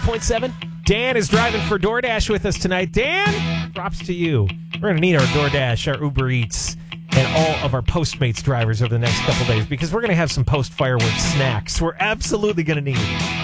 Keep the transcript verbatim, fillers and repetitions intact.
point seven. Dan is driving for DoorDash with us tonight. Dan, props to you. We're going to need our DoorDash, our Uber Eats, and all of our Postmates drivers over the next couple days because we're going to have some post-fireworks snacks we're absolutely going to need.